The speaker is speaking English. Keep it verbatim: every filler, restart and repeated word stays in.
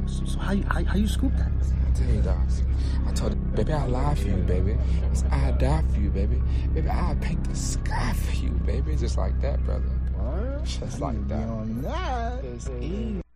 So, so how, you, how how you scoop that? I tell you, dog. I told her, baby, I'll lie for you, baby. I'll die for you, baby. Baby, I'll paint the sky for you, baby. Just like that, brother. What? Just like that. On that. It's easy.